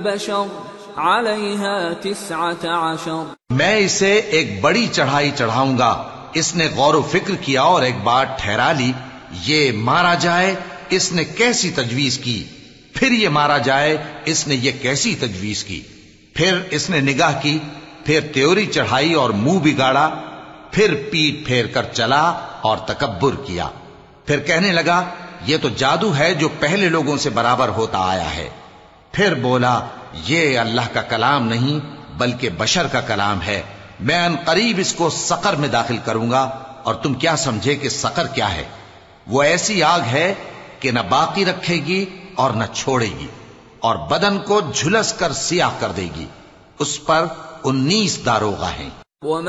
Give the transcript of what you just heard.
बशर अलैहा 19। मैं इसे एक बड़ी चढ़ाई चढ़ाऊंगा। इसने गौर व फिक्र किया और एक बात ठहरा ली, ये मारा जाए, इसने कैसी तजवीज की, फिर ये मारा जाए, इसने ये कैसी तजवीज की। फिर इसने निगाह की, फिर त्योरी चढ़ाई और मुंह बिगाड़ा, फिर पीठ फेर कर चला और तकब्बुर किया। फिर कहने लगा, ये तो जादू है जो पहले लोगों से बराबर होता आया है। फिर बोला, ये अल्लाह का कलाम नहीं बल्कि बशर का कलाम है। मैं अनकरीब इसको सकर में दाखिल करूंगा, और तुम क्या समझे कि सकर क्या है? वो ऐसी आग है कि न बाकी रखेगी और न छोड़ेगी, और बदन को झुलस कर सियाह कर देगी। उस पर 19 दारोगा हैं।